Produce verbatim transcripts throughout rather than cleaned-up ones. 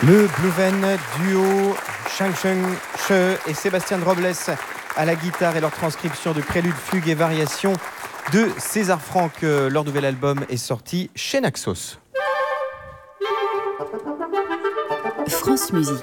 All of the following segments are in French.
Le Bluven duo Shang Sheng Che et Sébastien Robles à la guitare et leur transcription de préludes, fugues et variations de César Franck. Leur nouvel album est sorti chez Naxos. France Musique.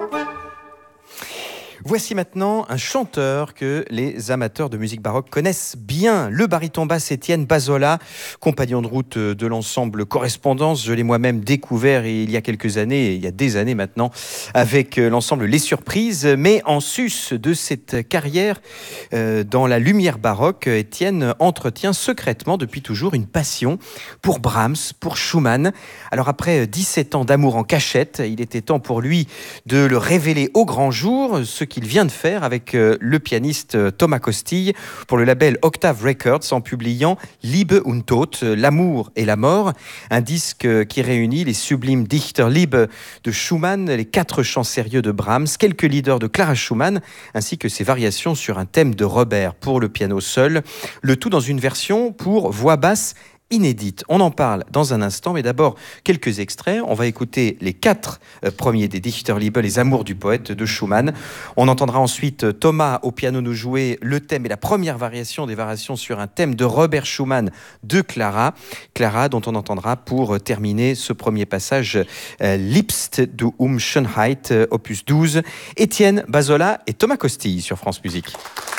Voici maintenant un chanteur que les amateurs de musique baroque connaissent bien, le baryton basse Étienne Bazola, compagnon de route de l'ensemble Correspondance. Je l'ai moi-même découvert il y a quelques années, il y a des années maintenant, avec l'ensemble Les Surprises. Mais en sus de cette carrière euh, dans la lumière baroque, Étienne entretient secrètement depuis toujours une passion pour Brahms, pour Schumann. Alors après dix-sept ans d'amour en cachette, il était temps pour lui de le révéler au grand jour, ce qu'il vient de faire avec le pianiste Thomas Costille pour le label Octave Records en publiant Liebe und Tod, l'amour et la mort, un disque qui réunit les sublimes Dichterliebe de Schumann, les quatre chants sérieux de Brahms, quelques leaders de Clara Schumann, ainsi que ses variations sur un thème de Robert pour le piano seul, le tout dans une version pour voix basse inédite. On en parle dans un instant, mais d'abord quelques extraits. On va écouter les quatre euh, premiers des Dichterliebe, les amours du poète de Schumann. On entendra ensuite Thomas au piano nous jouer le thème et la première variation des variations sur un thème de Robert Schumann de Clara. Clara dont on entendra pour terminer ce premier passage euh, Liebst du um Schönheit, euh, opus douze. Étienne Bazola et Thomas Costille sur France Musique.